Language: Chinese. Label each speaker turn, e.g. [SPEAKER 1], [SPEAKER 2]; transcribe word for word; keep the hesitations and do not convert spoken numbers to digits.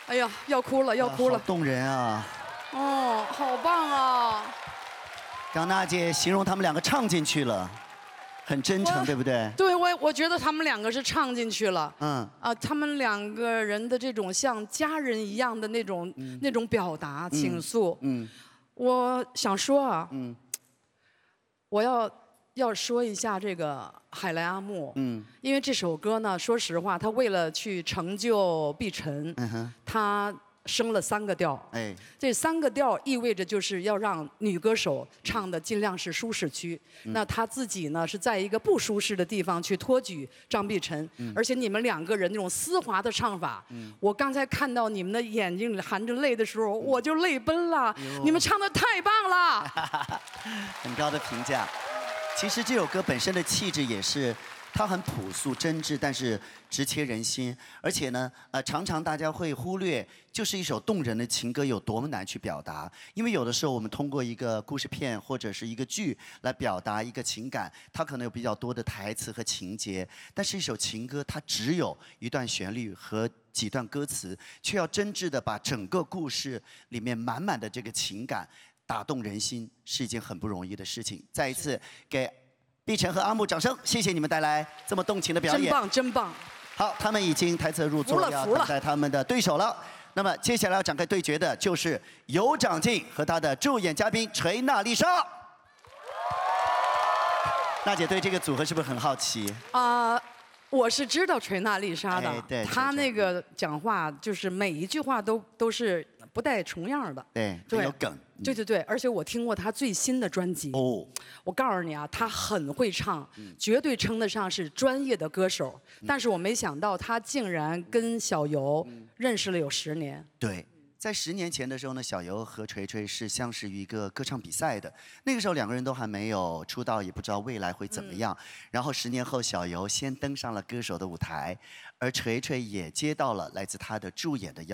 [SPEAKER 1] 哎呀，要哭了，要哭了，
[SPEAKER 2] 啊、好动人啊！
[SPEAKER 1] 哦，好棒啊！
[SPEAKER 2] 刚娜姐形容他们两个唱进去了，很真诚，对不对？
[SPEAKER 1] 对，我我觉得他们两个是唱进去了。
[SPEAKER 2] 嗯。
[SPEAKER 1] 啊，他们两个人的这种像家人一样的那种、嗯、那种表达、倾诉。嗯。嗯我想说啊。嗯。我要要说一下这个海莱阿木。嗯。因为这首歌呢，说实话，他为了去成就碧晨，嗯哼，他。升了三个调，哎，这三个调意味着就是要让女歌手唱的尽量是舒适区。嗯、那她自己呢是在一个不舒适的地方去托举张碧晨，嗯、而且你们两个人那种丝滑的唱法，嗯、我刚才看到你们的眼睛里含着泪的时候，嗯、我就泪奔了。你们唱的太棒了，
[SPEAKER 2] 很高的评价。其实这首歌本身的气质也是。它很朴素真挚，但是直切人心。而且呢，呃，常常大家会忽略，就是一首动人的情歌有多么难去表达。因为有的时候我们通过一个故事片或者是一个剧来表达一个情感，它可能有比较多的台词和情节。但是一首情歌，它只有一段旋律和几段歌词，却要真挚的把整个故事里面满满的这个情感打动人心，是一件很不容易的事情。再一次给。碧晨和阿木，掌声！谢谢你们带来这么动情的表演，
[SPEAKER 1] 真棒，真棒！
[SPEAKER 2] 好，他们已经台词入座，要等待他们的对手了。那么接下来要展开对决的就是尤长靖和他的助演嘉宾锤娜丽莎。娜姐对这个组合是不是很好奇？
[SPEAKER 1] 啊、呃，我是知道锤娜丽莎的，哎、对，她那个讲话就是每一句话都都是不带重样的，
[SPEAKER 2] 对，很有梗。
[SPEAKER 1] 对对对，而且我听过他最新的专辑。哦，我告诉你啊，他很会唱，嗯、绝对称得上是专业的歌手。嗯、但是我没想到他竟然跟小游认识了有十年。
[SPEAKER 2] 对，在十年前的时候呢，小游和锤锤是相识于一个歌唱比赛的。那个时候两个人都还没有出道，也不知道未来会怎么样。嗯、然后十年后，小游先登上了歌手的舞台，而锤锤也接到了来自他的助演的邀。